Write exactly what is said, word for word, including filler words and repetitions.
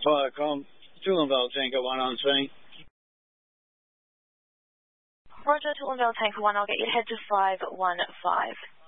Viacom, Toolenville Tango one on scene. Roger, Toolenville Tango one, I'll get you head to five one five.